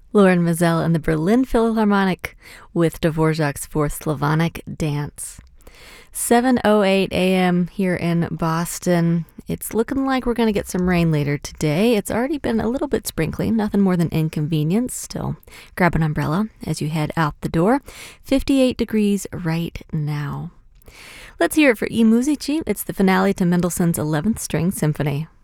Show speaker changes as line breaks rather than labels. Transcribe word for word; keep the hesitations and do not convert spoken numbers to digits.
Lauren Mazel and the Berlin Philharmonic with Dvorak's Fourth Slavonic Dance. seven oh eight a.m. here in Boston. It's looking like we're going to get some rain later today. It's already been a little bit sprinkly, nothing more than inconvenience. Still, grab an umbrella as you head out the door. fifty-eight degrees right now. Let's hear it for I Musici. It's the finale to Mendelssohn's eleventh String Symphony.